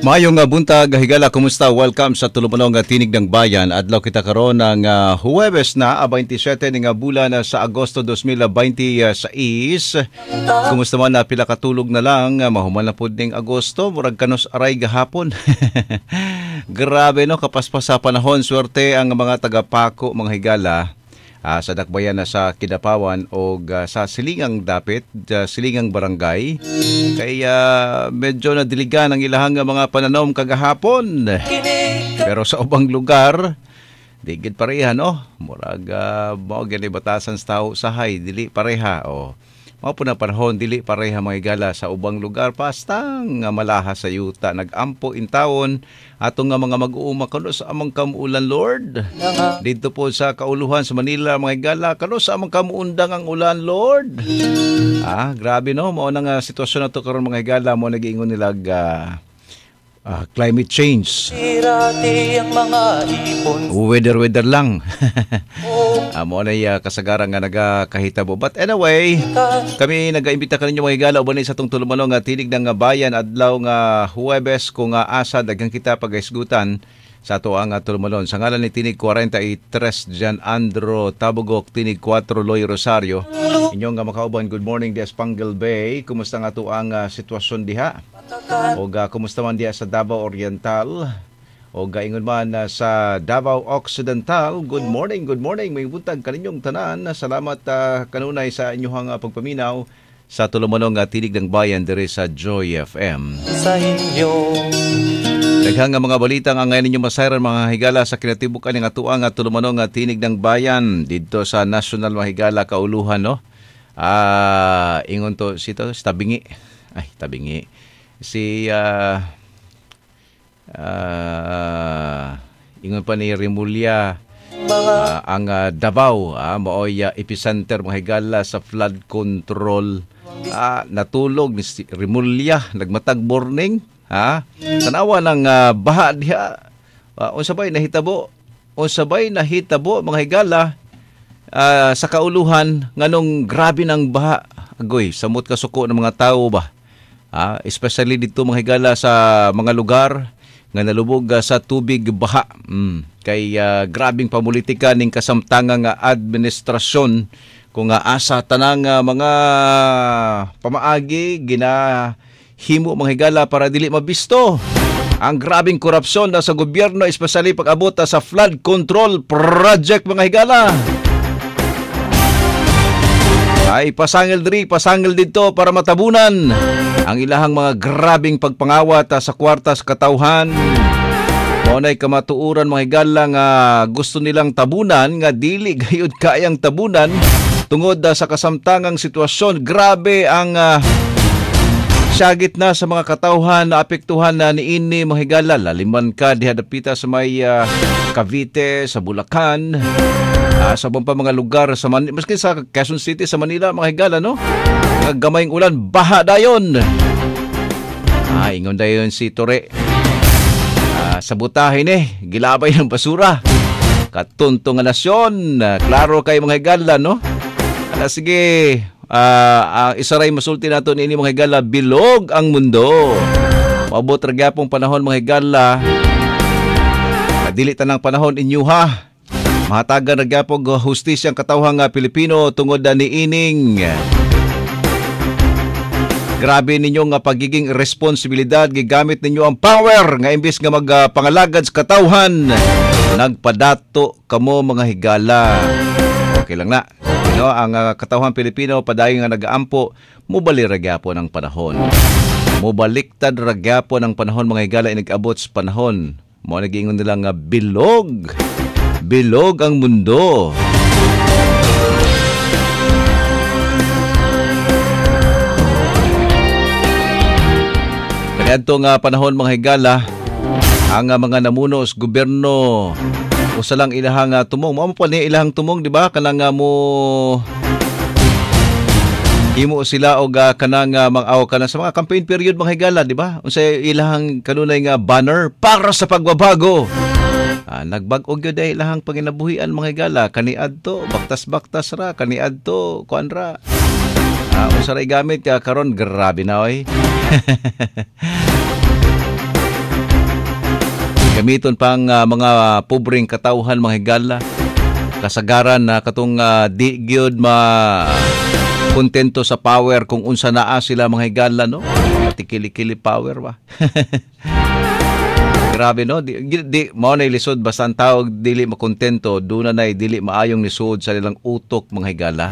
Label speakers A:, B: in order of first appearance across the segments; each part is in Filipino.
A: Mayong buntag, higala, kumusta? Welcome sa Tulumanong nga Tinig ng Bayan. Adlaw kita karon ng Huwebes na 27 nga bulan sa Agosto 2026. Kumusta man na pila katulog na lang, mahuman na pud ning Agosto, murag kanos aray gahapon. Grabe no, kapaspas sa panahon, swerte ang mga tagapako mga higala. Sa dakbayan na sa Kidapawan o sa Silingang Dapit, Silingang Barangay. Kaya medyo nadiligan ang ilahang mga pananom kagahapon. Pero sa ubang lugar, digid pareha no? Murag mao gani batasan sa tao sahay, dili pareha o. Mao po na panahon, dili pareha mga higala sa ubang lugar. Pastang malaha sa yuta, nagampo in taon. Atong nga mga mag-uuma kano sa amang kamuulan, Lord. Dito po sa Kauluhan sa Manila mga higala, kano sa amang kamuundang ang ulan, Lord. Grabe no, mao nang sitwasyon na to karon mga higala, mo nag-iingon nila climate change. Weather lang. Mo na kasagaran nga nagakahitabo. But anyway, kami nag-aimbita kaninyo mga higala uban sa itong Tulumanong nga Tinig ng Bayan adlaw nga Huwebes kung asa daghang kita pagaisgutan sa ato ang Tulumanon. Sa ngalan ni Tinig 43 Jan Andro Tabugok, Tinig 4 Loy Rosario. Inyong nga makauban, good morning di Espangal Bay. Kumusta nga ato ang sitwasyon diha? O kumusta man diha sa Davao Oriental? O ingon man sa Davao Occidental, good morning. May buntag kaninyong tanan. Salamat kanunay sa inyong pagpaminaw sa Tulumanong Tinig ng Bayan diri sa Joy FM. Sa inyo. Daghang nga mga balita nga ngayon ninyo masayran mga higala sa kinatibukan ng atuang Tulumanong Tinig ng Bayan dito sa National mga higala Kauluhan no. Ingon to sito Tabingi. Tabingi. Ingon pa ni Rimulya ang Davao maoy epicenter mga higala sa flood control. Natulog ni Rimulya, nagmatag morning tanawa ng baha diha. Unsabay nahitabo mga higala sa Kauluhan nganong grabe ng baha. Agoy, samot kasuko ng mga tao ba? Especially dito mga higala sa mga lugar nga nalubog sa tubig baha. Kay grabing pamulitika ning kasamtangang administrasyon kung asa tanang mga pamaagi ginahimo mga higala para dili mabisto ang grabing korupsyon sa gobyerno, especially pag-abot sa flood control project mga higala. Ay pasangil dito para matabunan ang ilahang mga grabing pagpangawat sa kwarta sa katawhan. Maunay kamatuuran mga higala nga gusto nilang tabunan nga dili gayud kayang tabunan tungod sa kasamtangang sitwasyon. Grabe ang syagit na sa mga katawhan na apektuhan na niini mga higala. Laliman ka diha dapita sa may Cavite, sa Bulacan, sa pa mga lugar sa maski sa Quezon City, sa Manila mga higala no. Gamayng ulan, baha dayon. Ingon dayon si Tore. Sa butahin gilabay ng basura. Katunto nga nasyon. Klaro kay mga higala no. Sige, isaray masulti nato niini mga higala, bilog ang mundo. Maabot ra gyapong panahon mga higala. Dili tanang panahon inyo ha. Mahatagan ra gyapon hustisya ang katawhang Pilipino tungod ni ining grabe ninyo nga pagiging responsibilidad, gigamit ninyo ang power nga imbis nga magpangalagad sa katawhan, nagpadato kamo mga higala. Okay lang na. Ang katawhan Pilipino padayon nga nagaampo, mubali ra gyapon ang panahon. Mubaliktad ra gyapon ang panahon mga higala, inag-abot sa panahon. Mo nagiingon nila nga bilog ang mundo. Kaniadto nga panahon mga higala, ang mga namuno sa gobyerno usa lang ilahang tumong. Mao pa ni ilahang tumong, di ba? Kanang mo himo sila og kanang mang-aw kana sa mga campaign period mga higala, di ba? Unsay ilahang kanunay nga banner para sa pagbabago. Nagbag-og gyud ay ilahang panginabuhian mga higala, kaniadto baktas-baktas ra, kaniadto kuan ra. Usaray gamit ka karon, grabe na oy. Gamiton pang mga pobreng katawhan mga higala. Kasagaran na katong di gyud kontento sa power kung unsa naa sila mga higala, no? Pati kili-kili power ba? Grabe, no? Di mao na lisod basta ang tawag dili makontento, duna nay dili maayong lisod sa ilang utok mga higala.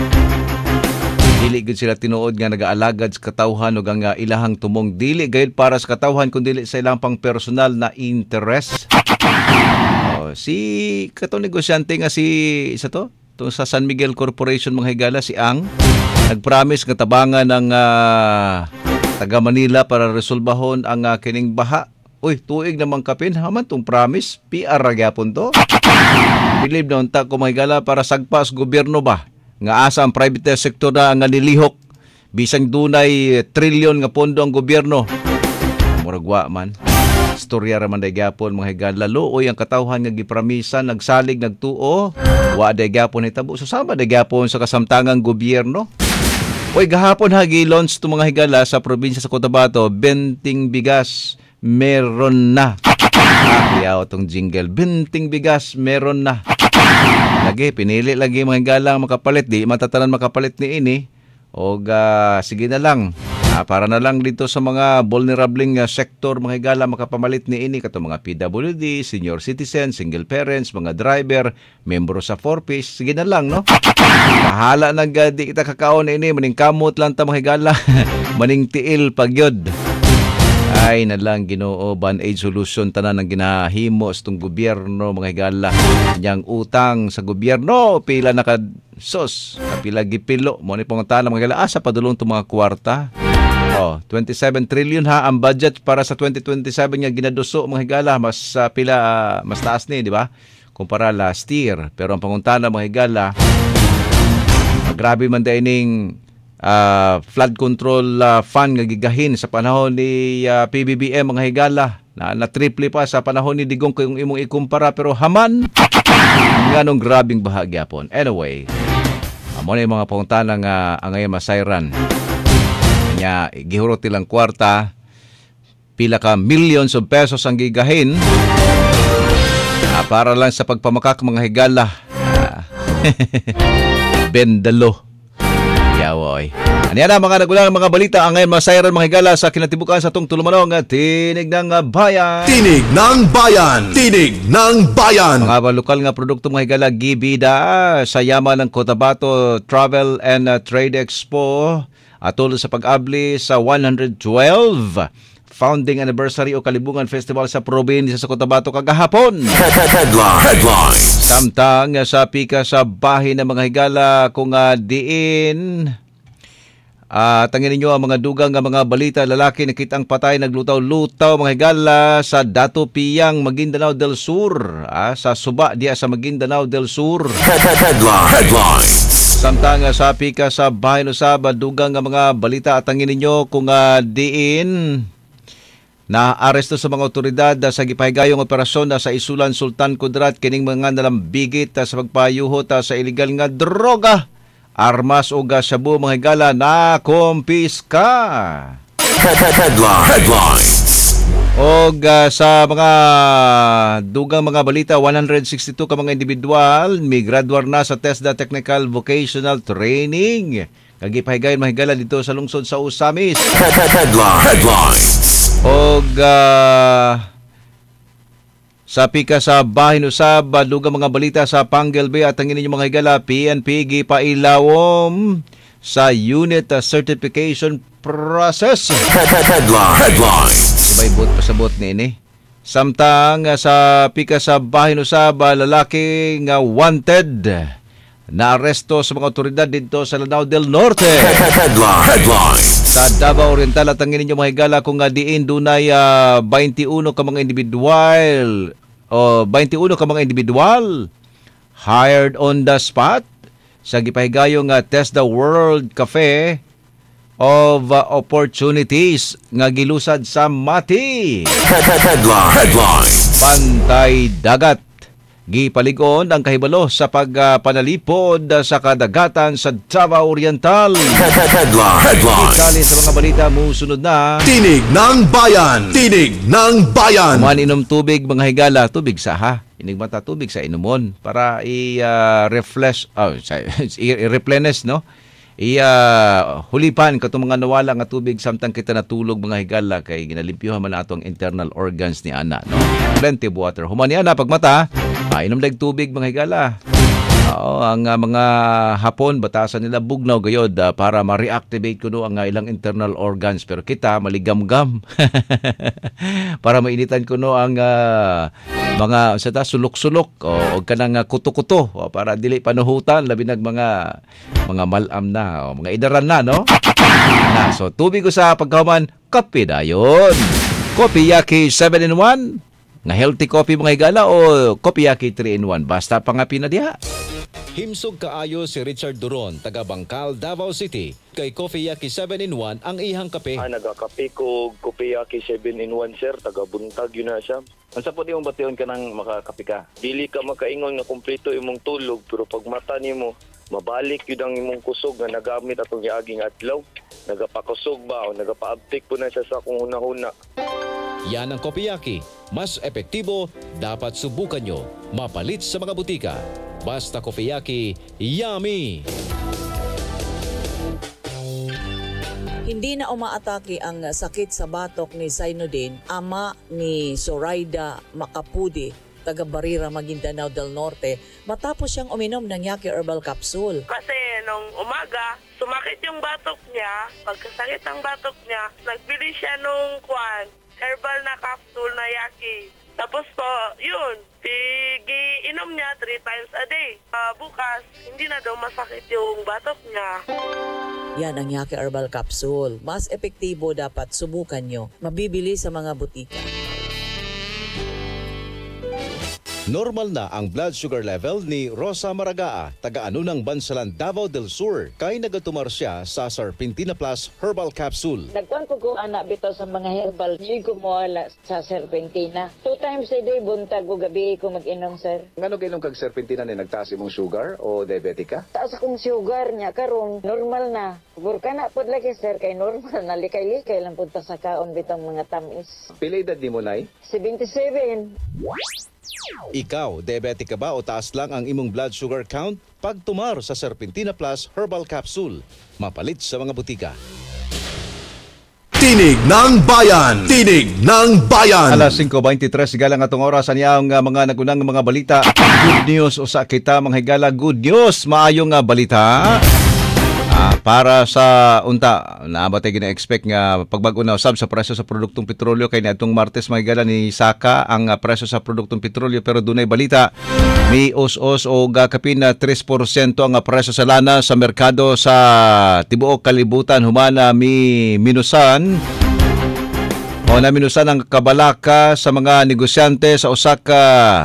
A: Dili gud sila tinuod nga nagaalagad sa katawhan ug ang ilahang tumong dili gayud para sa katawhan kundi sa ilang pang personal na interest. Si katong negosyante nga si sa San Miguel Corporation mga higala, si Ang nagpromise nga tabangan ng taga Manila para resolbahon ang kining baha. Uy, tuig namang kapin haman tong promise, PR ra gyapon to. Believe na unta ko mga higala para sagpas gobyerno ba nga asa ang private sector na nga nilihok bisang dunay trilyon nga pondo ang gobyerno. Muragwa man. Istorya raman day gyapon mga higala. Luoy ang katawhan nga gipromisa, nagsalig, nagtuo, wa day gyapon hitabo. So sama day gyapon sa kasamtangang gobyerno. Oy, gahapon gi-launch to mga higala sa probinsya sa Cotabato, benting bigas meron na. Yaw tong jingle, benting bigas meron na. Lagi pinili lagi mga higala makapalit, di matatanan makapalit ni ini. Og sige na lang. Para na lang dito sa mga vulnerabling sektor mga higala makapamalit ni ini kato mga PWD, senior citizen, single parents, mga driver, membro sa 4Ps, sige na lang, no? Bahala na di kita kakaon ini, maning kamot lang ta mga higala, maning tiil pagyod. Ay na lang Ginoo, band-aid solution tanan ang ginahimo sa itong gobyerno mga higala. Yang utang sa gobyerno, pila na sos, pila gipilo, mo ni pangutana mga higala, asa padulong itong mga kwarta? 27 trillion ha ang budget para sa 2027 nga ginaduso mga higala, mas mas taas ni, di ba? Kumpara last year. Pero ang pangutana mga higala, grabe man dining flood control fund nga gigahin sa panahon ni PBBM mga higala, na triple pa sa panahon ni Digong kung imong ikumpara, pero haman nganong grabing bahagya pon. Anyway, amo na yung mga pangutana nga angay masayran nya gihurot ilang kwarta, pila ka millions of pesos ang gigahin para lang sa pagpamakak mga higala. Bendalo yawoy. Aniya na mga nagulang mga balita ang ngayon masayran mga higala sa kinatibukan sa tong tulumanong Tinig ng Bayan.
B: Tinig ng Bayan. Tinig ng Bayan.
A: Mga lokal nga produkto mga higala gibida sa yaman ng Cotabato Travel and Trade Expo atol sa pag-abli sa 112 founding anniversary o Kalibungan Festival sa probinsya sa Cotabato kagahapon.
B: Headlines.
A: Samtang sa pika sa bahin ng mga higala kung diin tangin ninyo ang mga dugang nga mga balita, lalaki nakitang patay naglutaw-lutaw mga higala sa Dato Piyang, Maguindanao del Sur, sa Suba diya sa Maguindanao del Sur.
B: Headlines.
A: Samtang sa pika sa bahin usab dugang nga mga balita at tangin ninyo kung diin na aresto sa mga otoridad sa gipahigayong operasyon sa Isulan Sultan Kudarat kining mga nalambigit sa pagpayuhot sa illegal nga droga, armas o shabu mga higala na kumpiska.
B: Headlines.
A: O sa mga dugang mga balita, 162 ka mga individual may graduar na sa TESDA Technical Vocational Training. Kagipahigayon mga higala dito sa lungsod sa Usamis.
B: Headlines.
A: O sa pika sa bahin usab dugang mga balita sa Panguil Bay at ang inyong mga higala, PNP gipailawom sa unit certification process.
B: Headlines.
A: Sumaybot pasabot ni ini. Samtang sa pika sa bahin usab lalaki nga wanted na aresto sa mga otoridad dito sa Lanao del Norte.
B: Headlines.
A: Sa Davao Oriental at ang inyong mga higala kung diin dunay 21 ka mga individual o 21 ka mga individual hired on the spot sa gipahigayong TESDA World Cafe of Opportunities nga gilusad sa Mati.
B: Headlines.
A: Pantay dagat Gipalig-on ang kahibalo sa pagpanalipod sa kadagatan sa Davao Oriental. Kali sa mga balita musunod na.
B: Tinig ng Bayan! Tinig ng Bayan!
A: Maninom tubig mga higala, tubig sa inigmata tubig sa inumon para i-replenish, no? Hulipan katong mga nawala nga tubig samtang kita natulog mga higala kay ginalimpyuhan man atong internal organs ni ana, no? Plenty of water. Human ana pagmata, inom dag tubig mga higala. Ang mga Hapon batasan nila bugnaw gayod para ma-reactivate kuno ang ilang internal organs, pero kita maligam-gam para mainitan kuno ang mga sulok-sulok o kanang kuto-kuto para dili panuhutan labi nag mga malam na o mga idaran na, no? So tubig ko sa pagkahuman, kape dayon. Kopi Yaki 7-in-1 nga healthy coffee mga higala o Kopi Yaki 3-in-1 basta pangapi na diha.
C: Himsog kaayo si Richard Duron, taga Bangkal, Davao City. Kay Coffee Yaki 7-in-1 ang ihang kape.
D: Nagakape ko Coffee Yaki 7-in-1 sir, taga Buntag yun na siya. Ang sapot imong bation ka nang makakape ka. Dili ka makaingon nga kumpleto imong tulog, pero pag mata nimo mabalik yun ang imong kusog nga nagamit atong yaaging adlaw. Nagapakusog ba o nagapaabtik po na siya sa kung huna-huna.
C: Yan ang Coffee Yaki. Mas epektibo, dapat subukan nyo. Mapalit sa mga butika. Basta Coffee Yaki, yummy!
E: Hindi na umaatake ang sakit sa batok ni Zainuddin, ama ni Zoraida Macapudi, taga Barira, Maguindanao del Norte, matapos siyang uminom ng Yaki Herbal Capsule.
F: Kasi nung umaga, sumakit yung batok niya. Pagkasakit ng batok niya, nagbili siya nung herbal na capsule na Yaki. Tapos po, yun, inom niya 3 times a day. Bukas, hindi na daw masakit yung batok niya.
E: Yan ang Yaki Herbal Capsule. Mas epektibo, dapat subukan nyo. Mabibili sa mga butika.
C: Normal na ang blood sugar level ni Rosa Maragaa, taga-Anunang Bansalan, Davao del Sur, kay nagatumar siya sa Serpentina Plus Herbal Capsule.
G: Nagkuhan ko anak bitaw sa mga herbal. Di ko mawala sa Serpentina. 2 times a day, buntag o gabi ko mag-inom, sir.
H: Ngano kainom kag Serpentina ni nagtaas imong sugar o diabetic ka?
G: Taas akong sugar niya, karon normal na. Puro ka na po lagi, sir, kay normal na. Likay-likay lang punta sa kaon bitang mga tamis.
H: Pila edad nimo nay?
G: 77.
C: Ikaw, diabetic ka ba o taas lang ang imong blood sugar count? Pagtumar sa Serpentina Plus Herbal Capsule. Mapalit sa mga butika.
B: Tinig ng Bayan! Tinig ng Bayan!
A: Alas 5:23 galang atong oras niya ang mga nagunang mga balita. Good news usa kita mga higala, good news, maayong balita. Para sa unta, naabatay gina-expect nga pagbago na usab sa presyo sa produktong petrolyo kay niadtong Martes mga higala ni Saka ang presyo sa produktong petrolyo, pero dunay balita may os-os o kapin na 3% ang presyo sa lana sa merkado sa tibuok kalibutan. Humana mi minusan o na minusan ang kabalaka sa mga negosyante sa Osaka.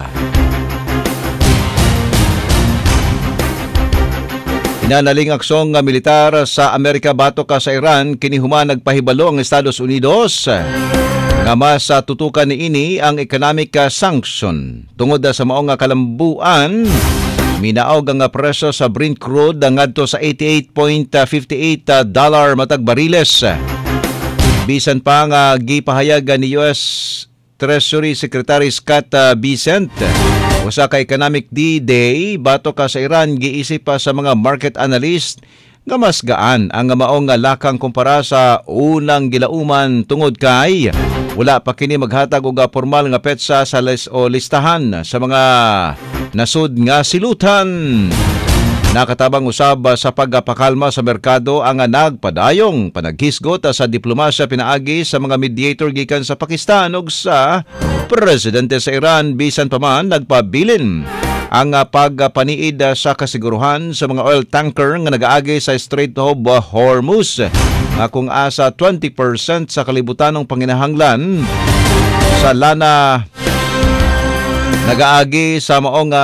A: Inanaling aksong militar sa Amerika batok sa Iran, kinihuman nagpahibalo ang Estados Unidos nga mas tutukan ni ini ang economic sanction. Tungod sa maong kalambuan, minaog ang presyo sa Brent crude ngadto sa $88.58 matag bariles. Bisan pa nga gipahayag ni US Treasury Secretary Scott Bessent, usa ka economic D-Day batok sa Iran, giisip pa sa mga market analyst nga mas gaan ang maong lakang kumpara sa unang gilauman tungod kay wala pa kini maghatag og formal nga petsa sa listahan sa mga nasud nga silutan. Nakatabang usab sa pagpakalma sa merkado ang nagpadayong panaghisgot sa diplomasya pinaagi sa mga mediator gikan sa Pakistan ug sa presidente sa Iran. Bisan pa man nagpabilin ang pagpaniid sa kasiguruhan sa mga oil tanker nga nagaagi sa Strait of Hormuz nga kung asa 20% sa kalibutanong panginahanglan sa lana nagaagi sa maong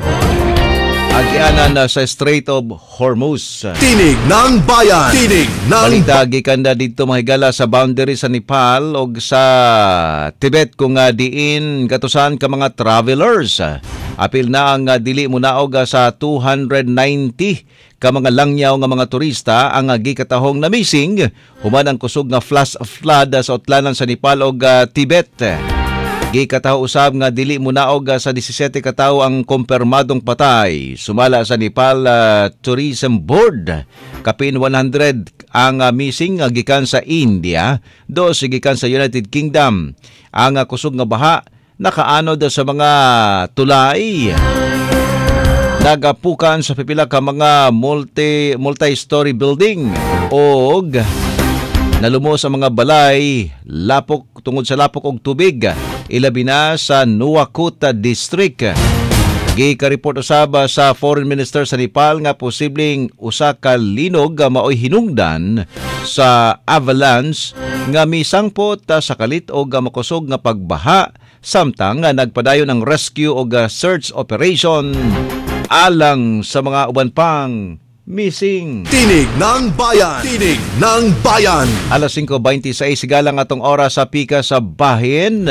A: agianan sa Strait of Hormuz.
B: Tinig ng Bayan! Tinig ng
A: Balita gikan na dito mahigala sa boundary sa Nepal o sa Tibet kung diin gatusan ka mga travelers. Apil na ang dili munaog sa 290 ka mga langyaw nga mga turista ang gikatahong na missing human ang kusog nga flash flood sa utlanan sa Nepal ug Tibet. Gikataho usab nga dili munaog sa 17 ka tawo ang kumpirmadong patay. Sumala sa Nepal Tourism Board, kapin 100 ang missing gikan sa India, 2 gikan sa United Kingdom. Ang kusog nga baha nakaanod sa mga tulay. Nagapukan sa pipila ka mga multi-story building og nalumos sa mga balay lapok tungod sa lapok og tubig, ilabi na sa Nuwakot District. Gika-report usab sa Foreign Minister sa Nepal nga posibleng usa ka linog maoy hinungdan sa avalanche nga misangpot sa kalit og makusog nga pagbaha, samtang nagpadayon ang rescue o search operation alang sa mga uban pang missing.
B: Tinig ng Bayan. Tinig ng Bayan.
A: Alas 5:26 sigalang atong oras sa pika sa bahin.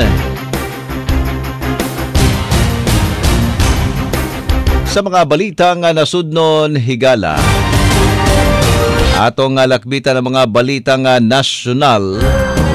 A: Sa mga balita nga nasudnon higala, atong lakbitan ng mga balita nga nasyonal.